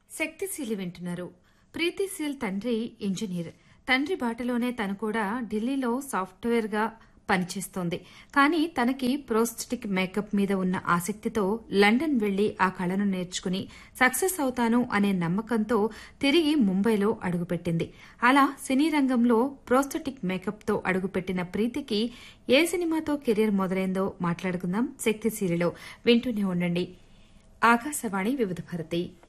శక్తిశీలి వింటున్నారు. ప్రీతిశీల్ తండ్రి ఇంజనీర్. తండ్రి బాటలోనే తను కూడా ఢిల్లీలో సాఫ్ట్వేర్ గా పనిచేస్తోంది. కానీ తనకి ప్రోస్థెటిక్ మేకప్ మీద ఉన్న ఆసక్తితో లండన్ వెళ్లి ఆ కళను నేర్చుకుని సక్సెస్ అవుతాను అనే నమ్మకంతో తిరిగి ముంబైలో అడుగుపెట్టింది. అలా సినీ రంగంలో ప్రోస్థెటిక్ మేకప్ తో అడుగుపెట్టిన ప్రీతికి ఏ సినిమాతో కెరీర్ మొదలైందో మాట్లాడుకుందాం శక్తిశీలిలో. వింటూనే ఉండండి. ఆకాశవాణి వివిధ భారతి.